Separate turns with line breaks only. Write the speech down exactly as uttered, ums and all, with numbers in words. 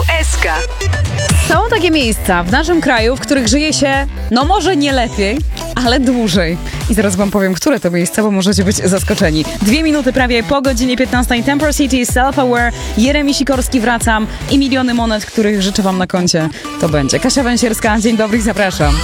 S K.
Są takie miejsca w naszym kraju, w których żyje się, no może nie lepiej, ale dłużej. I zaraz wam powiem, które to miejsca, bo możecie być zaskoczeni. Dwie minuty prawie po godzinie piętnastej. Temper City, Self-Aware, Jeremi Sikorski, Wracam i miliony monet, których życzę wam na koncie. To będzie Kasia Węsierska. Dzień dobry, zapraszam.